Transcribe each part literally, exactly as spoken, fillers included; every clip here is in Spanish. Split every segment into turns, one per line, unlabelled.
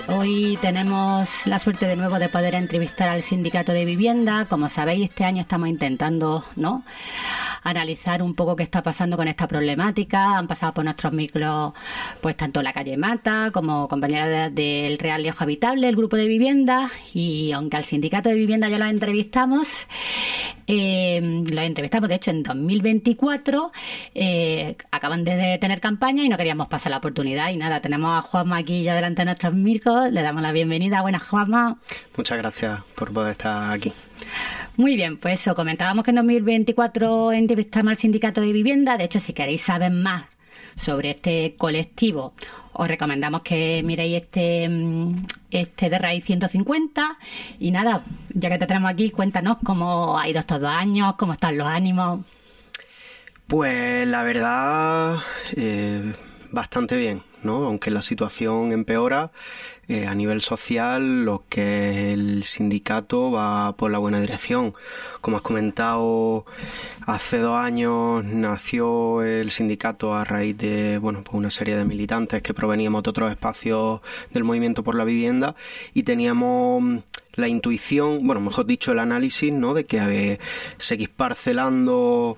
Hoy tenemos la suerte de nuevo de poder entrevistar al Sindicato de Vivienda. Como sabéis, este año estamos intentando, ¿no?, analizar un poco qué está pasando con esta problemática. Han pasado por nuestros micros, pues tanto la calle Mata como compañeras de, del Real Liejo Habitable, el grupo de vivienda. Y aunque al Sindicato de Vivienda ya lo entrevistamos, eh, lo entrevistamos de hecho en dos mil veinticuatro, eh, acaban de, de tener campaña y no queríamos pasar la oportunidad. Y nada, tenemos a Juanma aquí ya delante de nuestros micros. Le damos la bienvenida. Buenas, Juanma.
Muchas gracias por poder estar aquí.
Muy bien, pues eso, comentábamos que en dos mil veinticuatro entrevistamos al Sindicato de Vivienda. De hecho, si queréis saber más sobre este colectivo, os recomendamos que miréis este, este de Raíz ciento cincuenta. Y nada, ya que te tenemos aquí, cuéntanos cómo ha ido estos dos años, cómo están los ánimos.
Pues la verdad, eh, bastante bien, ¿no? Aunque la situación empeora, eh, a nivel social, lo que el sindicato va por la buena dirección. Como has comentado, hace dos años nació el sindicato a raíz de, bueno, pues una serie de militantes que proveníamos de otros espacios del movimiento por la vivienda y teníamos la intuición, bueno, mejor dicho, el análisis, ¿no?, de que eh, seguir parcelando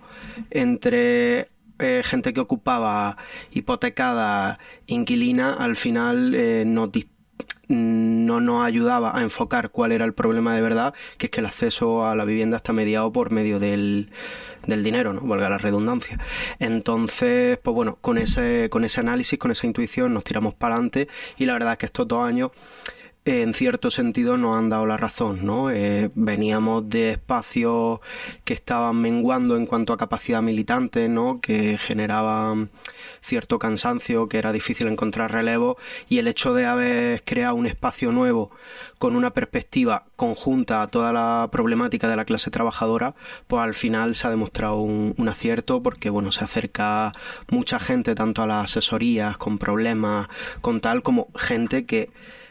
entre Eh, gente que ocupaba hipotecada, inquilina, al final eh, nos dis- no nos ayudaba a enfocar cuál era el problema de verdad, que es que el acceso a la vivienda está mediado por medio del, del dinero, ¿no?, valga la redundancia. Entonces, pues bueno, con ese, con ese análisis, con esa intuición nos tiramos para adelante y la verdad es que estos dos años en cierto sentido nos han dado la razón, ¿no? Eh, veníamos de espacios que estaban menguando en cuanto a capacidad militante, ¿no?, que generaban cierto cansancio, que era difícil encontrar relevo, y el hecho de haber creado un espacio nuevo con una perspectiva conjunta a toda la problemática de la clase trabajadora, pues al final se ha demostrado un, un acierto, porque bueno, se acerca mucha gente tanto a las asesorías con problemas, con tal, como gente que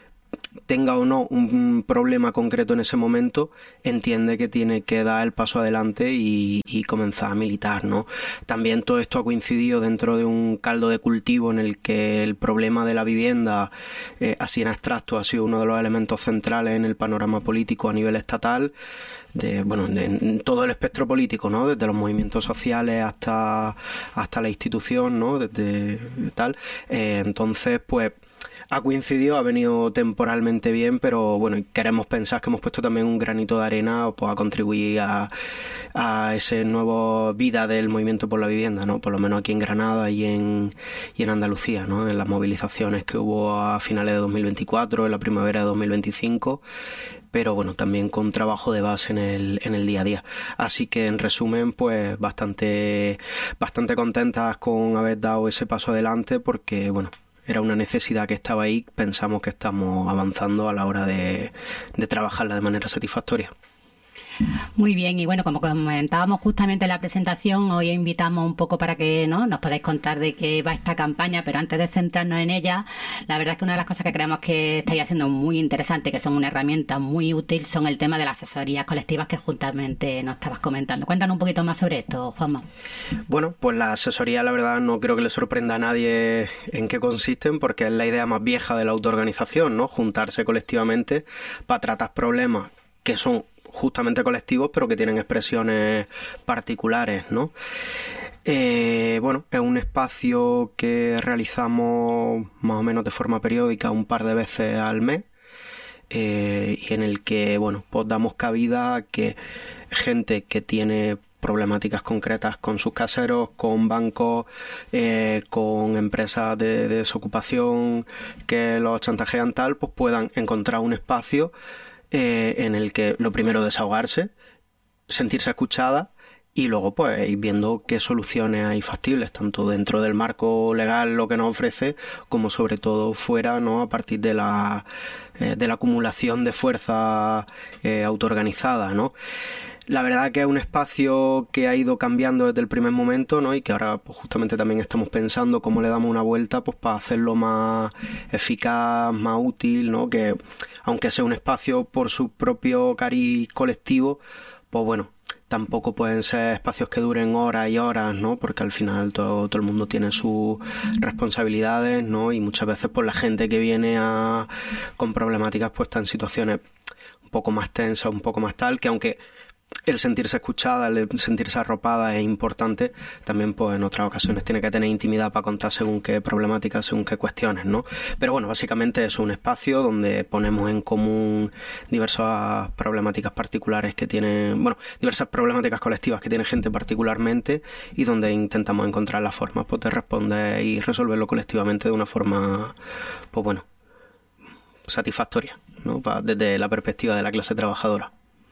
tenga o no un problema concreto en ese momento, entiende que tiene que dar el paso adelante y, y comenzar a militar, ¿no? También todo esto ha coincidido dentro de un caldo de cultivo en el que el problema de la vivienda, eh, así en abstracto, ha sido uno de los elementos centrales en el panorama político a nivel estatal, de, bueno, en todo el espectro político, ¿no?, desde los movimientos sociales hasta, hasta la institución, ¿no?, desde tal. Eh, entonces, pues ha coincidido, ha venido temporalmente bien, pero bueno, queremos pensar que hemos puesto también un granito de arena, pues, a contribuir a, a esa nueva vida del movimiento por la vivienda, ¿no? Por lo menos aquí en Granada y en, y en Andalucía, ¿no?, en las movilizaciones que hubo a finales de dos mil veinticuatro, en la primavera de dos mil veinticinco, pero bueno, también con trabajo de base en el, en el día a día. Así que en resumen, pues bastante, bastante contentas con haber dado ese paso adelante, porque bueno, era una necesidad que estaba ahí. Pensamos que estamos avanzando a la hora de, de trabajarla de manera satisfactoria.
Muy bien, y bueno, como comentábamos justamente en la presentación, hoy invitamos un poco para que, ¿no?, nos podáis contar de qué va esta campaña, pero antes de centrarnos en ella, la verdad es que una de las cosas que creemos que estáis haciendo muy interesante, que son una herramienta muy útil, son el tema de las asesorías colectivas que justamente nos estabas comentando. Cuéntanos un poquito más sobre esto, Juanma.
Bueno, pues la asesoría, la verdad, no creo que le sorprenda a nadie en qué consisten, porque es la idea más vieja de la autoorganización, ¿no?, juntarse colectivamente para tratar problemas que son justamente colectivos, pero que tienen expresiones particulares, ¿no? Eh, bueno, es un espacio que realizamos más o menos de forma periódica, un par de veces al mes, eh, y en el que, bueno, pues damos cabida a que gente que tiene problemáticas concretas con sus caseros, con bancos, eh, con empresas de, de desocupación que los chantajean tal, pues puedan encontrar un espacio Eh, en el que lo primero desahogarse, sentirse escuchada y luego pues ir viendo qué soluciones hay factibles, tanto dentro del marco legal lo que nos ofrece, como sobre todo fuera, ¿no?, a partir de la, eh, de la acumulación de fuerza eh, autoorganizada, ¿no? La verdad que es un espacio que ha ido cambiando desde el primer momento, ¿no?, y que ahora pues justamente también estamos pensando cómo le damos una vuelta pues para hacerlo más eficaz, más útil, ¿no?, que aunque sea un espacio por su propio cariz colectivo, pues bueno, tampoco pueden ser espacios que duren horas y horas, ¿no? Porque al final todo, todo el mundo tiene sus responsabilidades, ¿no? Y muchas veces pues la gente que viene a, con problemáticas pues está en situaciones un poco más tensas, un poco más tal, que aunque el sentirse escuchada, el sentirse arropada es importante, también pues en otras ocasiones tiene que tener intimidad para contar según qué problemáticas, según qué cuestiones, ¿no? Pero bueno, básicamente es un espacio donde ponemos en común diversas problemáticas particulares que tienen, bueno, diversas problemáticas colectivas que tiene gente particularmente, y donde intentamos encontrar las formas pues, de responder y resolverlo colectivamente de una forma, pues bueno, satisfactoria, ¿no? Desde la perspectiva de la clase trabajadora.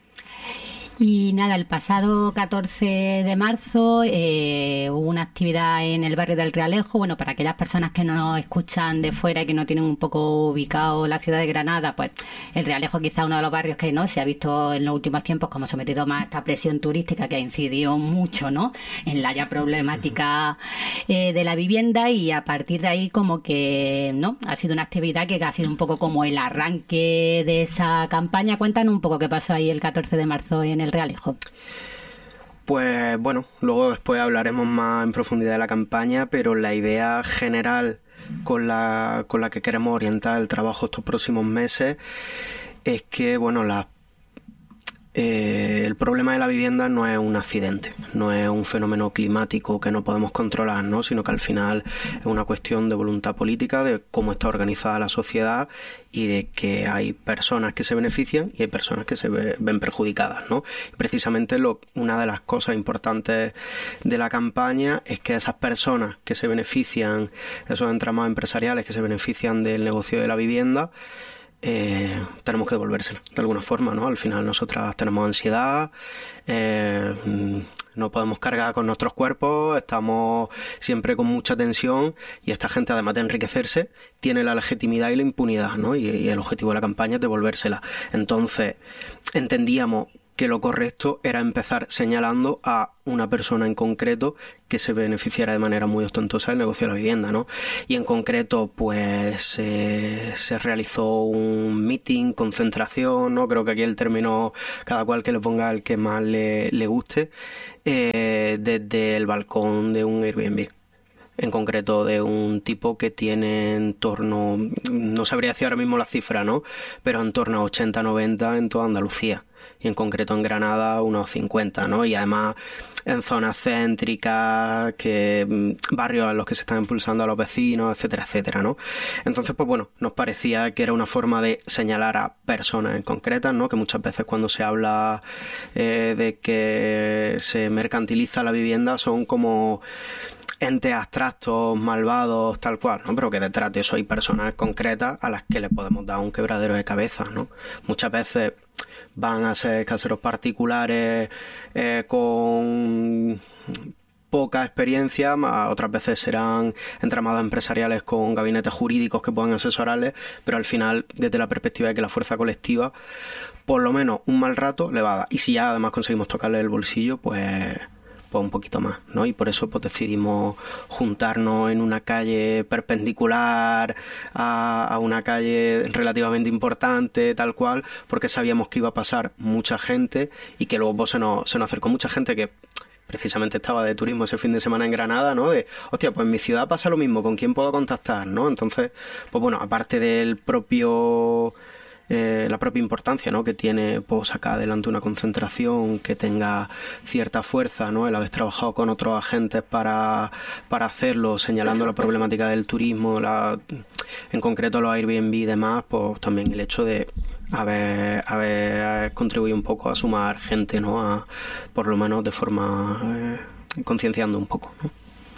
Y nada, el pasado catorce de marzo eh, hubo una actividad en el barrio del Realejo. Bueno, para aquellas personas que no nos escuchan de fuera y que no tienen un poco ubicado la ciudad de Granada, pues el Realejo quizá uno de los barrios que no se ha visto en los últimos tiempos como sometido más a esta presión turística que ha incidido mucho, ¿no?, en la ya problemática eh, de la vivienda, y a partir de ahí como que no ha sido una actividad que ha sido un poco como el arranque de esa campaña. Cuéntanos un poco qué pasó ahí el catorce de marzo en el Realejo.
Pues bueno, luego después hablaremos más en profundidad de la campaña, pero la idea general con la, con la que queremos orientar el trabajo estos próximos meses es que, bueno, la Eh, el problema de la vivienda no es un accidente, no es un fenómeno climático que no podemos controlar, ¿no? Sino que al final es una cuestión de voluntad política, de cómo está organizada la sociedad y de que hay personas que se benefician y hay personas que se ve, ven perjudicadas, ¿no? Y precisamente lo, una de las cosas importantes de la campaña es que esas personas que se benefician, esos entramados empresariales que se benefician del negocio de la vivienda, Eh, tenemos que devolvérsela de alguna forma, ¿no? Al final nosotras tenemos ansiedad, eh, no podemos cargar con nuestros cuerpos, estamos siempre con mucha tensión, y esta gente, además de enriquecerse, tiene la legitimidad y la impunidad, ¿no? Y, y el objetivo de la campaña es devolvérsela. Entonces entendíamos que lo correcto era empezar señalando a una persona en concreto que se beneficiara de manera muy ostentosa del negocio de la vivienda, ¿no? Y en concreto, pues eh, se realizó un meeting, concentración, ¿no? Creo que aquí el término, cada cual que le ponga el que más le, le guste, eh, desde el balcón de un Airbnb. En concreto de un tipo que tiene en torno, no sabría decir ahora mismo la cifra, ¿no?, pero en torno a ochenta noventa en toda Andalucía, y en concreto en Granada unos cincuenta, ¿no? Y además en zonas céntricas, que barrios en los que se están impulsando a los vecinos, etcétera, etcétera, ¿no? Entonces, pues bueno, nos parecía que era una forma de señalar a personas en concretas, ¿no? Que muchas veces cuando se habla eh, de que se mercantiliza la vivienda son como entes abstractos, malvados, tal cual, ¿no? Pero que detrás de eso hay personas concretas a las que le podemos dar un quebradero de cabeza, ¿no? Muchas veces van a ser caseros particulares eh, con poca experiencia, otras veces serán entramados empresariales con gabinetes jurídicos que puedan asesorarles, pero al final, desde la perspectiva de que la fuerza colectiva, por lo menos un mal rato le va a dar. Y si ya además conseguimos tocarle el bolsillo, pues... pues un poquito más, ¿no? Y por eso pues decidimos juntarnos en una calle perpendicular a, a una calle relativamente importante, tal cual, porque sabíamos que iba a pasar mucha gente y que luego pues, se nos, se nos acercó mucha gente que precisamente estaba de turismo ese fin de semana en Granada, ¿no? De, hostia, pues en mi ciudad pasa lo mismo, ¿con quién puedo contactar?, ¿no? Entonces, pues bueno, aparte del propio... Eh, la propia importancia, ¿no?, que tiene pues, sacar adelante una concentración que tenga cierta fuerza, ¿no?, el haber trabajado con otros agentes para, para hacerlo, señalando la problemática del turismo, la, en concreto los Airbnb y demás, pues también el hecho de haber, haber contribuido un poco a sumar gente, ¿no?, a, por lo menos de forma eh, concienciando un poco, ¿no?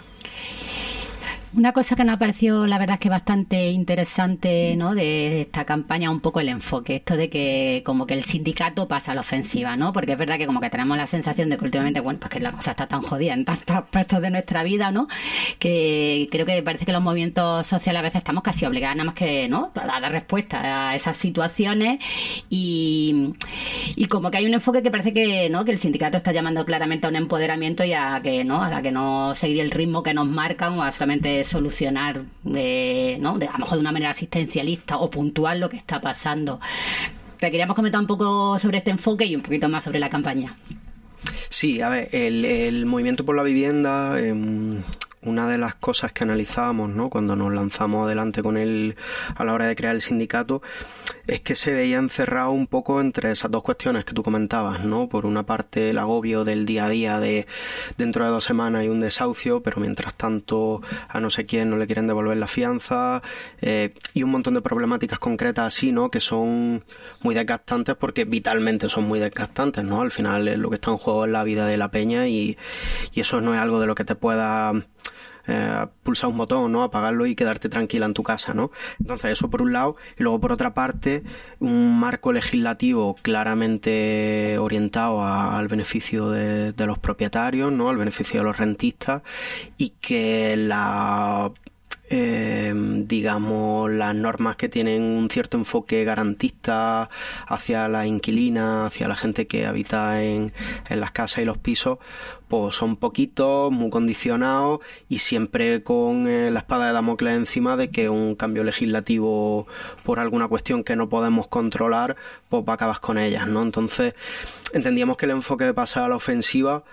Una cosa que nos ha parecido, la verdad, es que bastante interesante, ¿no?, de esta campaña, un poco el enfoque, esto de que como que el sindicato pasa a la ofensiva, ¿no? Porque es verdad que como que tenemos la sensación de que últimamente, bueno, pues que la cosa está tan jodida en tantos aspectos de nuestra vida, ¿no?, que creo que parece que los movimientos sociales a veces estamos casi obligados nada más que, ¿no?, a dar respuesta a esas situaciones, y, y como que hay un enfoque que parece que, ¿no?, que el sindicato está llamando claramente a un empoderamiento y a que, ¿no?, a que no seguir el ritmo que nos marcan o a solamente solucionar, eh, ¿no?, de, a lo mejor de una manera asistencialista o puntual lo que está pasando. Te queríamos comentar un poco sobre este enfoque y un poquito más sobre la campaña.
Sí, a ver, el, el movimiento por la vivienda, eh, una de las cosas que analizábamos, ¿no?, cuando nos lanzamos adelante con él a la hora de crear el sindicato, es que se veía encerrado un poco entre esas dos cuestiones que tú comentabas, ¿no? Por una parte el agobio del día a día de dentro de dos semanas hay un desahucio, pero mientras tanto a no sé quién no le quieren devolver la fianza, eh, y un montón de problemáticas concretas así, ¿no?, que son muy desgastantes porque vitalmente son muy desgastantes, ¿no? Al final lo que está en juego es la vida de la peña y, y eso no es algo de lo que te pueda Eh, pulsar un botón, ¿no?, apagarlo y quedarte tranquila en tu casa, ¿no? Entonces eso por un lado, y luego por otra parte un marco legislativo claramente orientado a, al beneficio de, de los propietarios, ¿no?, al beneficio de los rentistas, y que la Eh, digamos, las normas que tienen un cierto enfoque garantista hacia la inquilina, hacia la gente que habita en, en las casas y los pisos, pues son poquitos, muy condicionados y siempre con eh, la espada de Damocles encima de que un cambio legislativo por alguna cuestión que no podemos controlar, pues va a acabar con ellas, ¿no? Entonces entendíamos que el enfoque de pasar a la ofensiva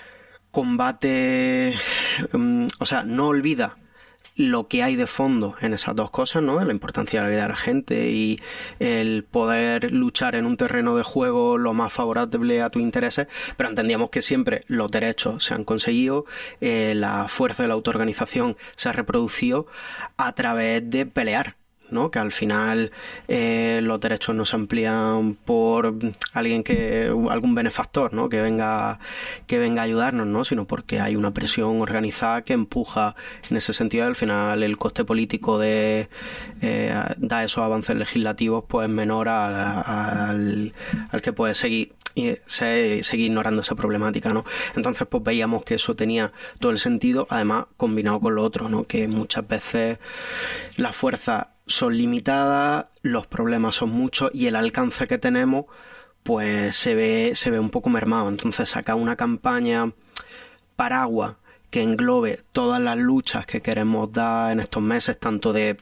combate, um, o sea, no olvida lo que hay de fondo en esas dos cosas, ¿no? La importancia de la vida de la gente y el poder luchar en un terreno de juego lo más favorable a tus intereses, pero entendíamos que siempre los derechos se han conseguido, eh, la fuerza de la autoorganización se ha reproducido a través de pelear, ¿no? Que al final eh, los derechos no se amplían por alguien que algún benefactor, ¿no?, que venga que venga a ayudarnos, ¿no?, sino porque hay una presión organizada que empuja en ese sentido. Al final el coste político de eh, dar esos avances legislativos pues es menor a, a, al, al que puede seguir y se, seguir ignorando esa problemática, ¿no? Entonces pues veíamos que eso tenía todo el sentido, además combinado con lo otro, ¿no?, que muchas veces la fuerza son limitadas, los problemas son muchos y el alcance que tenemos pues se ve se ve un poco mermado. Entonces sacar una campaña paraguas que englobe todas las luchas que queremos dar en estos meses, tanto de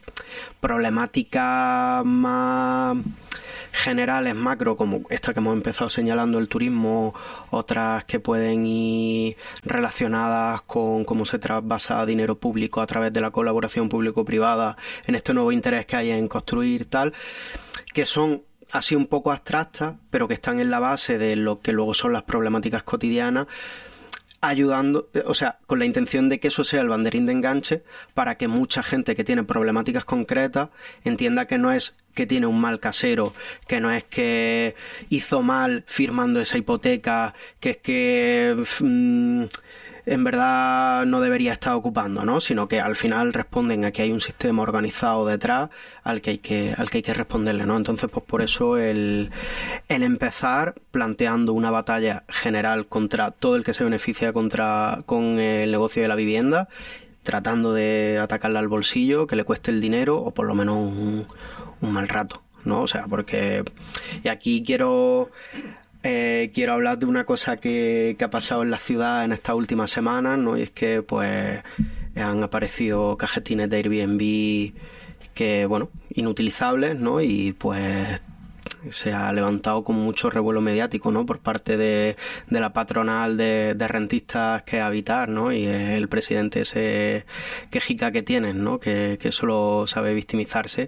problemáticas más generales, macro, como esta que hemos empezado señalando, el turismo, otras que pueden ir relacionadas con cómo se trasvasa dinero público a través de la colaboración público-privada en este nuevo interés que hay en construir tal, que son así un poco abstractas, pero que están en la base de lo que luego son las problemáticas cotidianas, ayudando, o sea, con la intención de que eso sea el banderín de enganche para que mucha gente que tiene problemáticas concretas entienda que no es que tiene un mal casero, que no es que hizo mal firmando esa hipoteca, que es que mmm, en verdad no debería estar ocupando, ¿no?, sino que al final responden a que hay un sistema organizado detrás al que hay que al que hay que responderle, ¿no? Entonces pues por eso el, el empezar planteando una batalla general contra todo el que se beneficia contra con el negocio de la vivienda, tratando de atacarle al bolsillo, que le cueste el dinero o por lo menos un, un mal rato, ¿no? O sea, porque y aquí quiero Eh, quiero hablar de una cosa que, que ha pasado en la ciudad en estas últimas semanas, ¿no? Y es que pues han aparecido cajetines de Airbnb que, bueno, inutilizables, ¿no? Y pues se ha levantado con mucho revuelo mediático, ¿no?, por parte de, de la patronal de, de rentistas que es Habitar, ¿no? Y el presidente ese quejica que tienen, ¿no?, que, que solo sabe victimizarse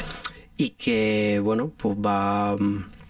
y que, bueno, pues va...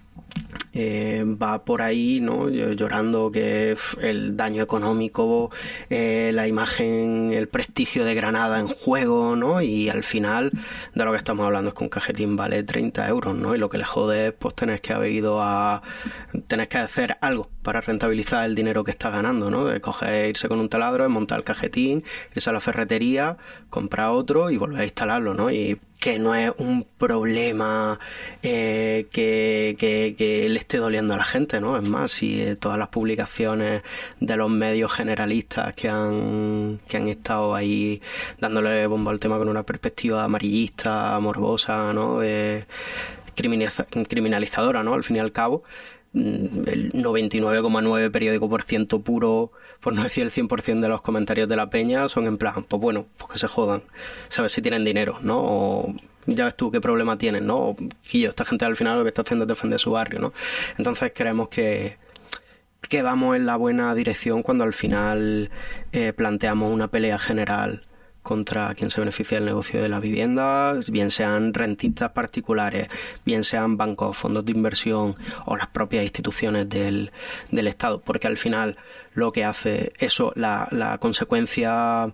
Eh, va por ahí, ¿no?, llorando que el daño económico, eh, la imagen, el prestigio de Granada en juego, ¿no? Y al final de lo que estamos hablando es que un cajetín vale treinta euros, ¿no? Y lo que le jode es pues tener que haber ido a tener que hacer algo para rentabilizar el dinero que está ganando, ¿no? De coger, irse con un taladro, montar el cajetín, irse a la ferretería, comprar otro y volver a instalarlo, ¿no? Y que no es un problema eh, que, que, que le esté doliendo a la gente, ¿no? Es más, si eh, todas las publicaciones de los medios generalistas que han que han estado ahí dándole bombo al tema con una perspectiva amarillista, morbosa, ¿no?, de criminalizadora, ¿no?, al fin y al cabo, el noventa y nueve coma nueve periódico por ciento puro, por no decir el cien por ciento de los comentarios de la peña son en plan, pues bueno, pues que se jodan, sabes si tienen dinero, ¿no? O ya ves tú qué problema tienen, ¿no? O, quillo, esta gente al final lo que está haciendo es defender su barrio, ¿no? Entonces creemos que que vamos en la buena dirección cuando al final eh, planteamos una pelea general contra quien se beneficia del negocio de la vivienda, bien sean rentistas particulares, bien sean bancos, fondos de inversión o las propias instituciones del, del Estado, porque al final lo que hace eso, la, la consecuencia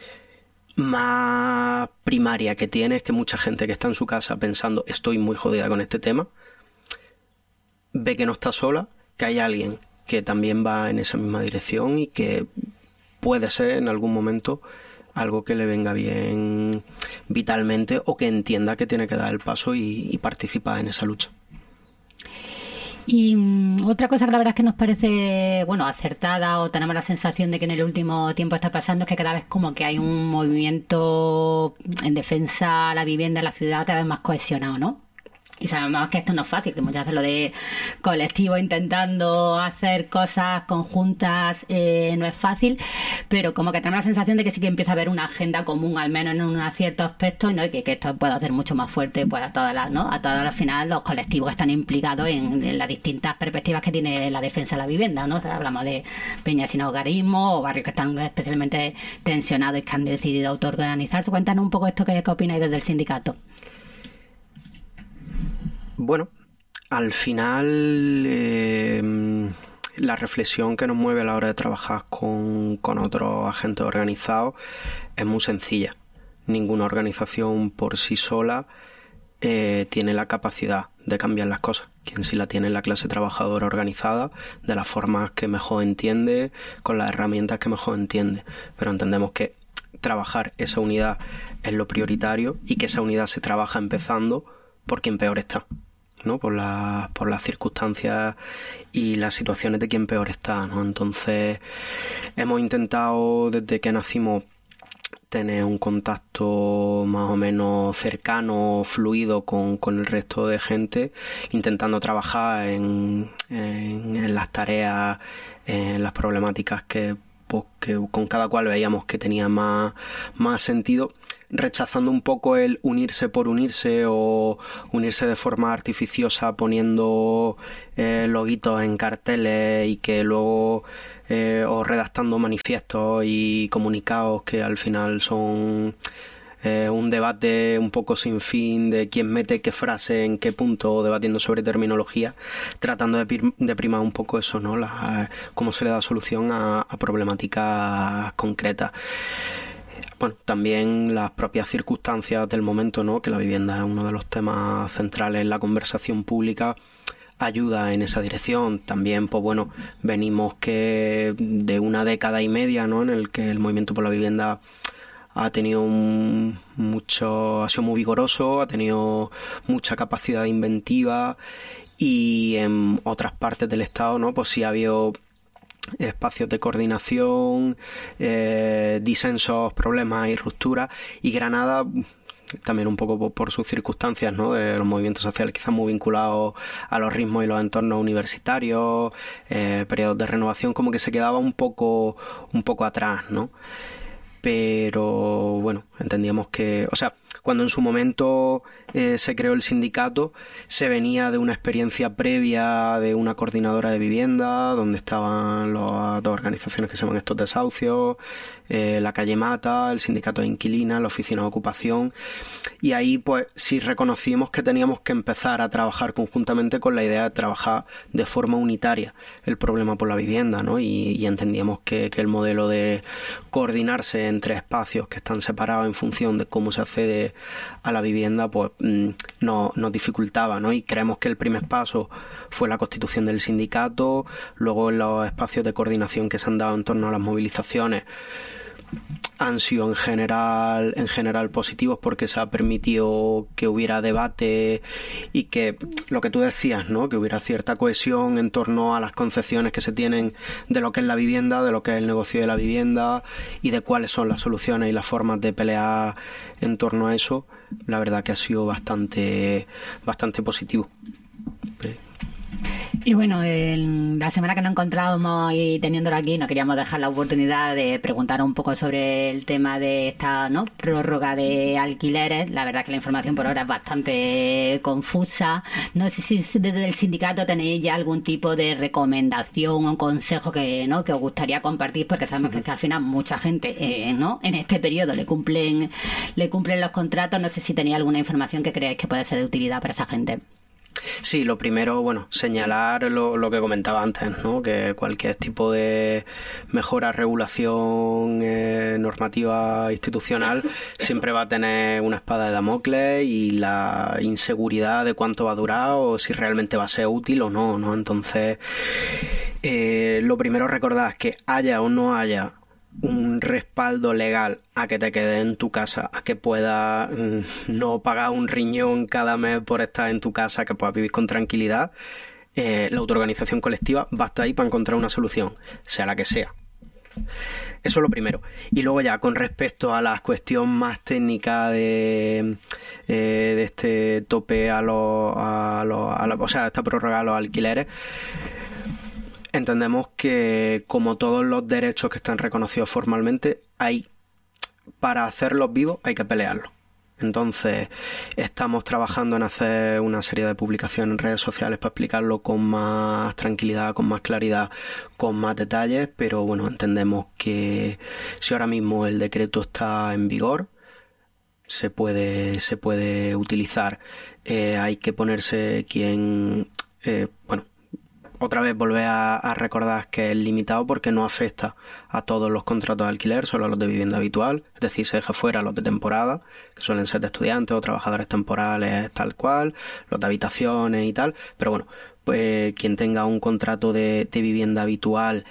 más primaria que tiene es que mucha gente que está en su casa pensando estoy muy jodida con este tema, ve que no está sola, que hay alguien que también va en esa misma dirección y que puede ser en algún momento algo que le venga bien vitalmente o que entienda que tiene que dar el paso y, y participar en esa lucha.
Y um, otra cosa que la verdad es que nos parece, bueno, acertada, o tenemos la sensación de que en el último tiempo está pasando, es que cada vez como que hay un movimiento en defensa a la vivienda en la ciudad cada vez más cohesionado, ¿no? Y sabemos que esto no es fácil, que muchas veces lo de colectivo intentando hacer cosas conjuntas eh, no es fácil, pero como que tenemos la sensación de que sí que empieza a haber una agenda común, al menos en un cierto aspecto, ¿no? Y que, que esto puede hacer mucho más fuerte pues a todas las, ¿no? A todas al final los colectivos que están implicados en, en las distintas perspectivas que tiene la defensa de la vivienda, ¿no? O sea, hablamos de peñas sin hogarismo o barrios que están especialmente tensionados y que han decidido autoorganizarse. Cuéntanos un poco esto que, que opináis desde el sindicato.
Bueno, al final eh, la reflexión que nos mueve a la hora de trabajar con, con otros agentes organizados es muy sencilla. Ninguna organización por sí sola eh, tiene la capacidad de cambiar las cosas. Quien sí la tiene es la clase trabajadora organizada, de las formas que mejor entiende, con las herramientas que mejor entiende. Pero entendemos que trabajar esa unidad es lo prioritario y que esa unidad se trabaja empezando por quien peor está, ¿no? Por las por las circunstancias y las situaciones de quien peor está, ¿no? Entonces hemos intentado desde que nacimos tener un contacto más o menos cercano, fluido con, con el resto de gente, intentando trabajar en, en, en las tareas, en las problemáticas que, pues, que con cada cual veíamos que tenía más, más sentido, rechazando un poco el unirse por unirse o unirse de forma artificiosa poniendo eh, loguitos en carteles y que luego eh, o redactando manifiestos y comunicados que al final son eh, un debate un poco sin fin de quién mete qué frase en qué punto, debatiendo sobre terminología, tratando de, pir- de primar un poco eso, ¿no? La, cómo se le da solución a, a problemáticas concretas. Bueno, también las propias circunstancias del momento, ¿no? Que la vivienda es uno de los temas centrales en la conversación pública, ayuda en esa dirección. También, pues bueno, venimos que de una década y media, ¿no? En el que el movimiento por la vivienda ha tenido un, mucho, ha sido muy vigoroso, ha tenido mucha capacidad inventiva y en otras partes del Estado, ¿no? Pues sí ha habido espacios de coordinación, eh, disensos, problemas y rupturas, y Granada también un poco por, por sus circunstancias, ¿no? De los movimientos sociales quizás muy vinculados a los ritmos y los entornos universitarios, eh, periodos de renovación, como que se quedaba un poco un poco atrás, ¿no? Pero bueno, entendíamos que, o sea, cuando en su momento eh, se creó el sindicato, se venía de una experiencia previa de una coordinadora de vivienda, donde estaban las dos organizaciones que se llaman Estos Desahucios, eh, la Calle Mata, el sindicato de inquilinas, la oficina de ocupación, y ahí pues sí reconocimos que teníamos que empezar a trabajar conjuntamente con la idea de trabajar de forma unitaria el problema por la vivienda, ¿no? Y, y entendíamos que, que el modelo de coordinarse entre espacios que están separados en función de cómo se accede a la vivienda, pues no, nos dificultaba, ¿no? Y creemos que el primer paso fue la constitución del sindicato, luego en los espacios de coordinación que se han dado en torno a las movilizaciones han sido en general en general positivos porque se ha permitido que hubiera debate y que lo que tú decías, ¿no? Que hubiera cierta cohesión en torno a las concepciones que se tienen de lo que es la vivienda, de lo que es el negocio de la vivienda y de cuáles son las soluciones y las formas de pelear en torno a eso. La verdad que ha sido bastante bastante positivo.
Y bueno, en la semana que nos encontrábamos y teniéndolo aquí, nos queríamos dejar la oportunidad de preguntar un poco sobre el tema de esta, ¿no?, prórroga de alquileres. La verdad que la información por ahora es bastante confusa. No sé si desde el sindicato tenéis ya algún tipo de recomendación o consejo que, ¿no?, que os gustaría compartir, porque sabemos que al final mucha gente, eh, ¿no?, en este periodo le cumplen, le cumplen los contratos. No sé si tenéis alguna información que creáis que puede ser de utilidad para esa gente.
Sí, lo primero, bueno, señalar lo, lo que comentaba antes, ¿no? Que cualquier tipo de mejora, regulación, eh, normativa institucional siempre va a tener una espada de Damocles y la inseguridad de cuánto va a durar o si realmente va a ser útil o no, ¿no? Entonces, eh, lo primero recordad que haya o no haya un respaldo legal a que te quedes en tu casa, a que puedas mm, no pagar un riñón cada mes por estar en tu casa, que puedas vivir con tranquilidad, eh, la autoorganización colectiva va a estar ahí para encontrar una solución, sea la que sea. Eso es lo primero. Y luego ya con respecto a la cuestión más técnica de, eh, de este tope a los, a los a la, o sea, esta prórroga a los alquileres, entendemos que, como todos los derechos que están reconocidos formalmente, hay, para hacerlos vivos hay que pelearlos. Entonces, estamos trabajando en hacer una serie de publicaciones en redes sociales para explicarlo con más tranquilidad, con más claridad, con más detalles, pero bueno, entendemos que si ahora mismo el decreto está en vigor, se puede, se puede utilizar. Eh, hay que ponerse quien, eh, bueno, otra vez volver a, a recordar que es limitado porque no afecta a todos los contratos de alquiler, solo a los de vivienda habitual, es decir, se deja fuera los de temporada, que suelen ser de estudiantes o trabajadores temporales tal cual, los de habitaciones y tal, pero bueno, pues quien tenga un contrato de, de vivienda habitual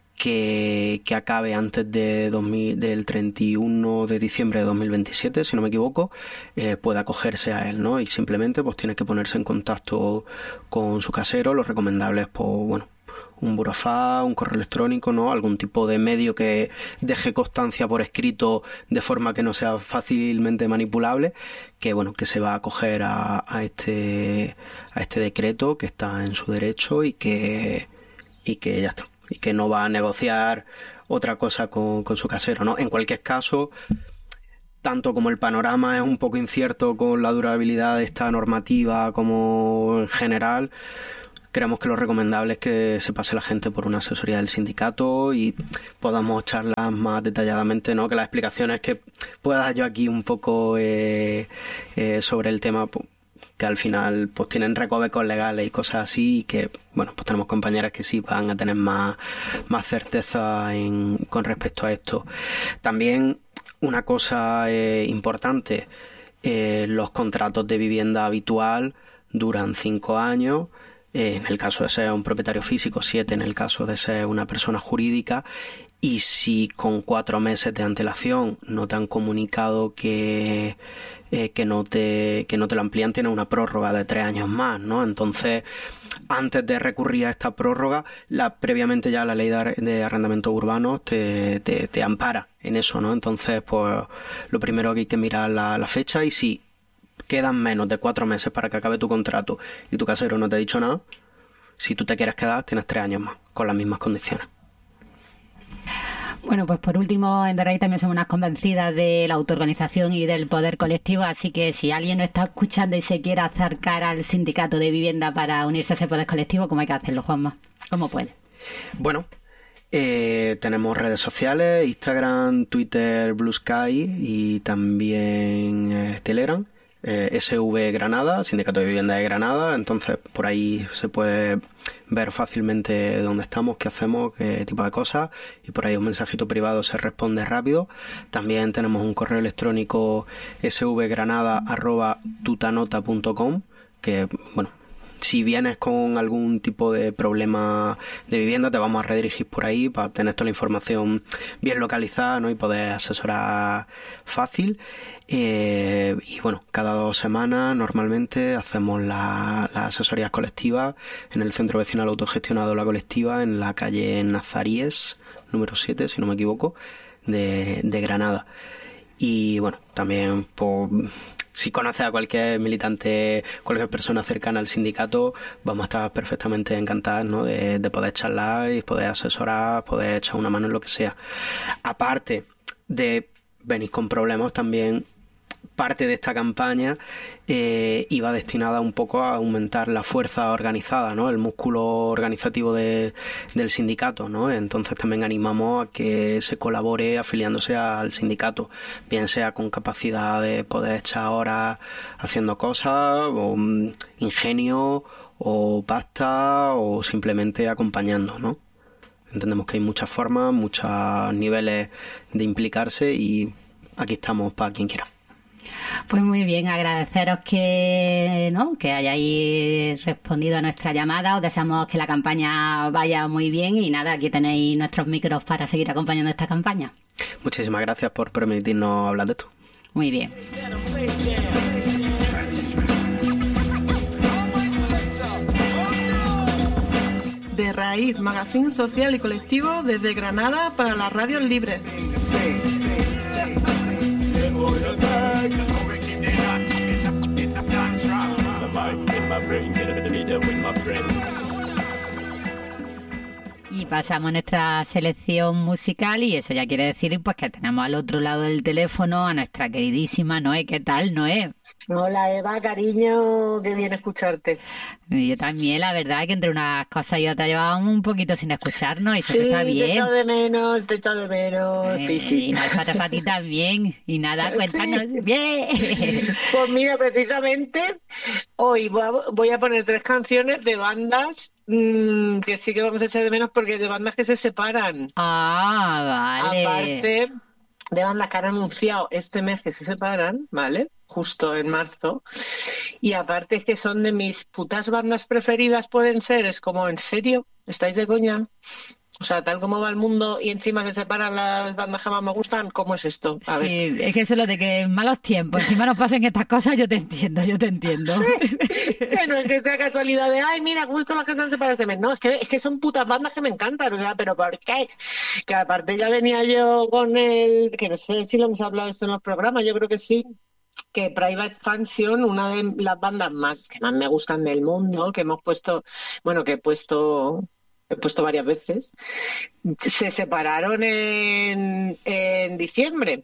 que, que acabe antes de dos mil, del treinta y uno de diciembre de dos mil veintisiete, si no me equivoco, eh, puede acogerse a él, ¿no? Y simplemente pues tiene que ponerse en contacto con su casero. Lo recomendable es, pues, bueno, un burofax, un correo electrónico, ¿no? Algún tipo de medio que deje constancia por escrito de forma que no sea fácilmente manipulable, que bueno, que se va a acoger a, a este a este decreto, que está en su derecho y que y que ya está. Y que no va a negociar otra cosa con, con su casero, ¿no? En cualquier caso, tanto como el panorama es un poco incierto con la durabilidad de esta normativa como en general, creemos que lo recomendable es que se pase la gente por una asesoría del sindicato y podamos charlar más detalladamente, ¿no? Que las explicaciones que pueda dar yo aquí un poco eh, eh, sobre el tema, pues, que al final pues tienen recovecos legales y cosas así, y que bueno, pues tenemos compañeras que sí van a tener más, más certeza en, con respecto a esto. También una cosa eh, importante, eh, los contratos de vivienda habitual duran cinco años, eh, en el caso de ser un propietario físico, siete en el caso de ser una persona jurídica, y si con cuatro meses de antelación no te han comunicado que Eh, que no te que no te lo amplían, tiene una prórroga de tres años más, ¿no? Entonces, antes de recurrir a esta prórroga, la previamente ya la ley de, de arrendamientos urbanos te, te, te ampara en eso, ¿no? Entonces, pues lo primero que hay que mirar la, la fecha, y si quedan menos de cuatro meses para que acabe tu contrato y tu casero no te ha dicho nada, si tú te quieres quedar, tienes tres años más, con las mismas condiciones.
Bueno, pues por último, en Derraí también somos unas convencidas de la autoorganización y del poder colectivo, así que si alguien nos está escuchando y se quiere acercar al sindicato de vivienda para unirse a ese poder colectivo, ¿cómo hay que hacerlo, Juanma? ¿Cómo puede?
Bueno, eh, tenemos redes sociales, Instagram, Twitter, Blue Sky y también eh, Telegram. Eh, S V Granada, Sindicato de Vivienda de Granada, entonces por ahí se puede ver fácilmente dónde estamos, qué hacemos, qué tipo de cosas, y por ahí un mensajito privado se responde rápido. También tenemos un correo electrónico svgranada arroba tutanota punto com, que bueno, si vienes con algún tipo de problema de vivienda, te vamos a redirigir por ahí para tener toda la información bien localizada, ¿no? Y poder asesorar fácil. Eh, y bueno, cada dos semanas normalmente hacemos las la asesorías colectivas en el Centro Vecinal Autogestionado La Colectiva, en la calle Nazaríes, número siete, si no me equivoco, de, de Granada. Y bueno, también por, si conoces a cualquier militante, cualquier persona cercana al sindicato, vamos a estar perfectamente encantados, ¿no? de, de poder charlar y poder asesorar, poder echar una mano en lo que sea. Aparte de venir con problemas, también parte de esta campaña eh, iba destinada un poco a aumentar la fuerza organizada, ¿no? El músculo organizativo de, del sindicato, ¿no? Entonces también animamos a que se colabore afiliándose al sindicato, bien sea con capacidad de poder echar horas haciendo cosas, o um, ingenio, o pasta, o simplemente acompañando, ¿no? Entendemos que hay muchas formas, muchos niveles de implicarse y aquí estamos para quien quiera.
Pues muy bien, agradeceros que, ¿no? que hayáis respondido a nuestra llamada. Os deseamos que la campaña vaya muy bien y nada, aquí tenéis nuestros micros para seguir acompañando esta campaña.
Muchísimas gracias por permitirnos hablar de esto.
Muy bien.
De Raíz, magazín social y colectivo desde Granada para las radios libres.
Y pasamos a nuestra selección musical y eso ya quiere decir pues que tenemos al otro lado del teléfono a nuestra queridísima Noé. ¿Qué tal, Noé?
Hola Eva, cariño, qué bien escucharte.
Yo también, la verdad que entre unas cosas y otras llevábamos un poquito sin escucharnos y eso
sí,
está bien.
te echo de menos, te echo de menos,
eh,
sí, sí.
Y nosotros a ti también. Y nada, cuéntanos. Sí. Bien.
Pues mira, precisamente hoy voy a, voy a poner tres canciones de bandas mmm, que sí que vamos a echar de menos porque de bandas que se separan.
Ah, vale.
Aparte de bandas que han anunciado este mes que se separan, ¿vale? Justo en marzo. Y aparte es que son de mis putas bandas preferidas, pueden ser, es como, ¿en serio? ¿Estáis de coña? O sea, tal como va el mundo y encima se separan las bandas que más me gustan, ¿cómo es esto? A ver.
Sí, es que eso es lo de que en malos tiempos encima nos pasen estas cosas, yo te entiendo, yo te entiendo.
Sí, que no es que sea casualidad de, ay, mira, justo las que están separadas de mes. No, es que, es que son putas bandas que me encantan, o sea, pero ¿por qué? Que aparte ya venía yo con el, que no sé si lo hemos hablado esto en los programas, yo creo que sí, que Private Function, una de las bandas más que más me gustan del mundo, que hemos puesto, bueno, que he puesto... he puesto varias veces, se separaron en, en diciembre,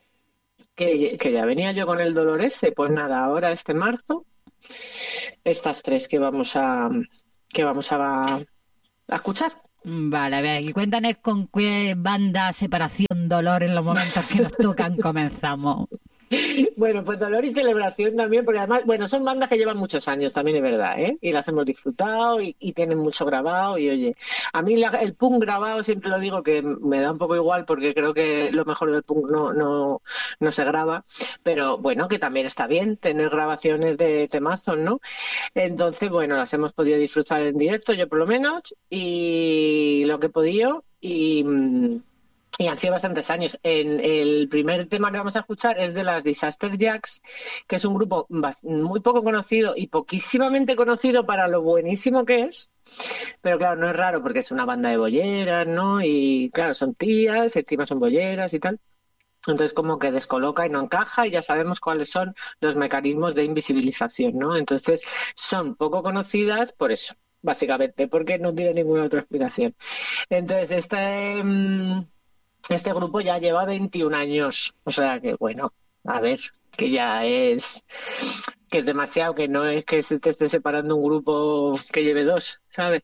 que, que ya venía yo con el dolor ese. Pues nada, ahora este marzo, estas tres que vamos a que vamos a, a escuchar.
Vale, a ver, y cuéntanos con qué banda, separación, dolor en los momentos que nos tocan comenzamos.
Bueno, pues dolor y celebración también, porque además, bueno, son bandas que llevan muchos años, también es verdad, ¿eh? Y las hemos disfrutado y, y tienen mucho grabado y oye, a mí la, el punk grabado siempre lo digo que me da un poco igual porque creo que lo mejor del punk no, no, no se graba, pero bueno, que también está bien tener grabaciones de temazos, ¿no? Entonces, bueno, las hemos podido disfrutar en directo, yo por lo menos, y lo que he podido y... Y han sido bastantes años. En el primer tema que vamos a escuchar es de las Disaster Jacks, que es un grupo muy poco conocido y poquísimamente conocido para lo buenísimo que es. Pero claro, no es raro porque es una banda de bolleras, ¿no? Y claro, son tías, encima son bolleras y tal. Entonces como que descoloca y no encaja y ya sabemos cuáles son los mecanismos de invisibilización, ¿no? Entonces son poco conocidas por eso, básicamente, porque no tiene ninguna otra explicación. Entonces este... Mmm, Este grupo ya lleva veintiún años, o sea que bueno, a ver, que ya es que es demasiado, que no es que se te esté separando un grupo que lleve dos, ¿sabes?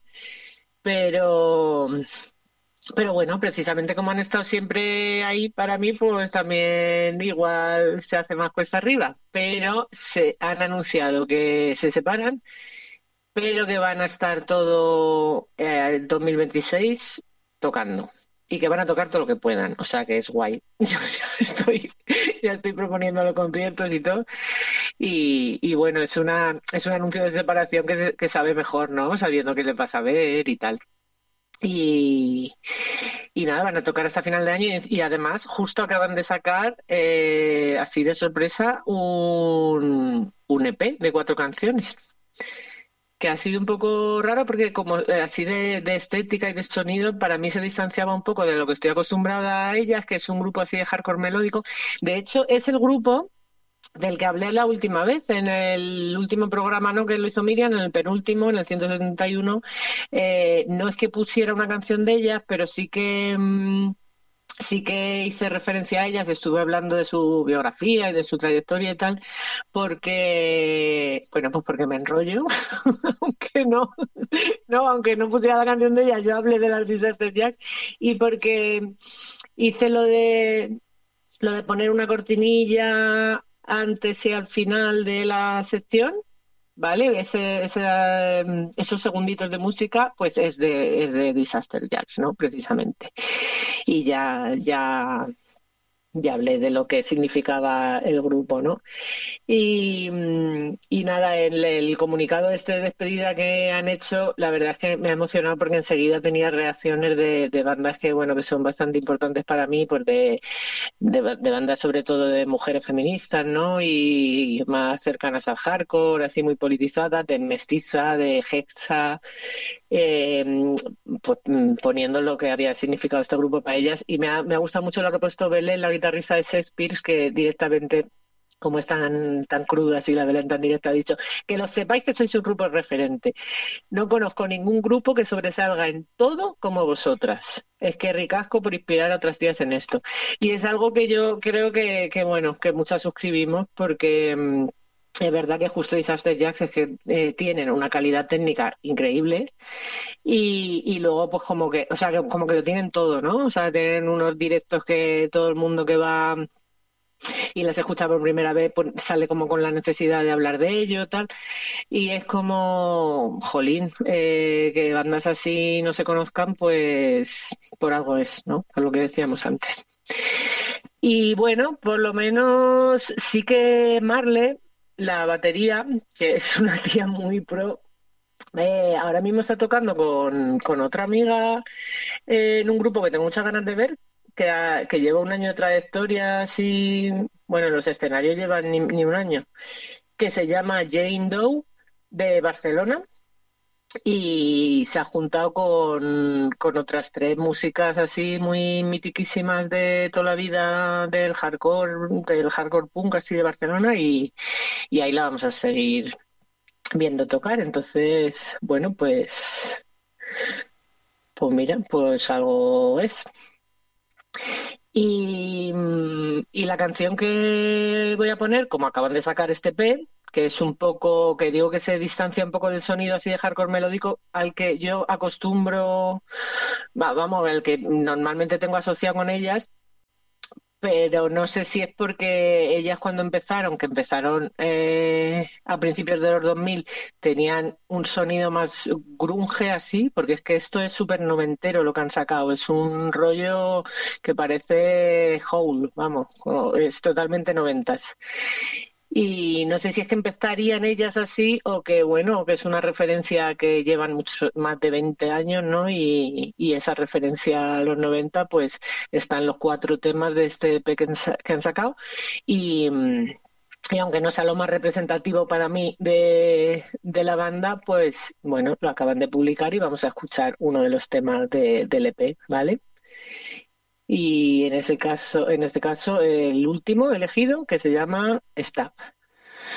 Pero pero bueno, precisamente como han estado siempre ahí para mí, pues también igual se hace más cuesta arriba, pero se han anunciado que se separan, pero que van a estar todo eh, dos mil veintiséis tocando. Y que van a tocar todo lo que puedan, o sea que es guay. Yo ya estoy, ya estoy proponiendo los conciertos y todo. Y, y bueno, es una es un anuncio de separación que, se, que sabe mejor, ¿no? Sabiendo qué le pasa a ver y tal. Y, y nada, van a tocar hasta final de año y, y además justo acaban de sacar, eh, así de sorpresa, un, un E P de cuatro canciones. que ha sido un poco raro porque como eh, así de, de estética y de sonido para mí se distanciaba un poco de lo que estoy acostumbrada a ellas, que es un grupo así de hardcore melódico. De hecho, es el grupo del que hablé la última vez, en el último programa, ¿no?, que lo hizo Miriam, en el penúltimo, en el ciento setenta y uno. Eh, no es que pusiera una canción de ellas, pero sí que... Mmm, sí que hice referencia a ellas, estuve hablando de su biografía y de su trayectoria y tal, porque, bueno, pues porque me enrollo, aunque no, no, aunque no pusiera la canción de ellas, yo hablé de las Disaster Jacks, y porque hice lo de, lo de poner una cortinilla antes y al final de la sección, ¿vale? Ese, ese, esos segunditos de música, pues es de, es de Disaster Jacks, ¿no? Precisamente. Y ya, ya, ya hablé de lo que significaba el grupo, ¿no? Y, y nada, el, el comunicado este de despedida que han hecho, la verdad es que me ha emocionado porque enseguida tenía reacciones de, de bandas que, bueno, que son bastante importantes para mí, pues de, de, de bandas sobre todo de mujeres feministas, ¿no? Y, y más cercanas al hardcore, así muy politizadas, de Mestiza, de Hexa, eh, pues, poniendo lo que había significado este grupo para ellas. Y me ha, me ha gustado mucho lo que ha puesto Belén, la guitarrista de Shakespeare, que directamente, como es tan, tan cruda así la Belén tan directa, ha dicho que lo sepáis que sois un grupo referente. No conozco ningún grupo que sobresalga en todo como vosotras. Es que ricasco por inspirar a otras tías en esto. Y es algo que yo creo que, que bueno, que muchas suscribimos, porque mmm, es verdad que justo Disaster Jacks es que eh, tienen una calidad técnica increíble y, y luego pues como que, o sea, que como que lo tienen todo, ¿no? O sea, tienen unos directos que todo el mundo que va y las escucha por primera vez pues, sale como con la necesidad de hablar de ello, tal, y es como, jolín, eh, que bandas así no se conozcan, pues por algo es, ¿no? Por lo que decíamos antes. Y bueno, por lo menos sí que Marle, la batería, que es una tía muy pro, eh, ahora mismo está tocando con, con otra amiga eh, en un grupo que tengo muchas ganas de ver, que, ha, que lleva un año de trayectoria así, bueno, los escenarios llevan ni, ni un año, que se llama Jane Doe, de Barcelona, y se ha juntado con, con otras tres músicas así muy mitiquísimas de toda la vida del hardcore, del hardcore punk así de Barcelona, y, y ahí la vamos a seguir viendo tocar. Entonces, bueno, pues pues mira, pues algo es. Y, y la canción que voy a poner, como acaban de sacar este E P, que es un poco, que digo que se distancia un poco del sonido así de hardcore melódico al que yo acostumbro, va, vamos, al que normalmente tengo asociado con ellas, pero no sé si es porque ellas cuando empezaron, que empezaron eh, a principios de los dos mil, tenían un sonido más grunge así, porque es que esto es súper noventero lo que han sacado, es un rollo que parece Hole, vamos, es totalmente noventas. Y no sé si es que empezarían ellas así o que, bueno, que es una referencia que llevan mucho, más de veinte años, ¿no? Y, y esa referencia a los noventa, pues están los cuatro temas de este E P que, que han sacado. Y, y aunque no sea lo más representativo para mí de, de la banda, pues, bueno, lo acaban de publicar y vamos a escuchar uno de los temas de, del E P, ¿vale? Y en ese caso, en este caso, el último elegido, que se llama Stop.